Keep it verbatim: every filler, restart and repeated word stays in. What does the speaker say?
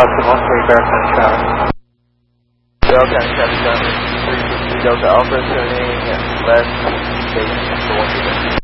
Austin, one three, Delta Tower. Delta County, three sixty Delta Alpha, turning left, station for one two.